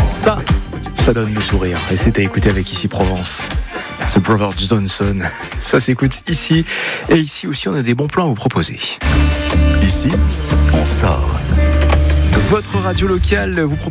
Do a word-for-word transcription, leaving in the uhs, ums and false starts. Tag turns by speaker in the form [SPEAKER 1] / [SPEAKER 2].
[SPEAKER 1] Ça, ça donne le sourire. Et c'est à écouter avec Ici Provence. The Brothers Johnson. Ça s'écoute ici. Et ici aussi, on a des bons plans à vous proposer.
[SPEAKER 2] Ici, on sort.
[SPEAKER 1] Votre radio locale vous propose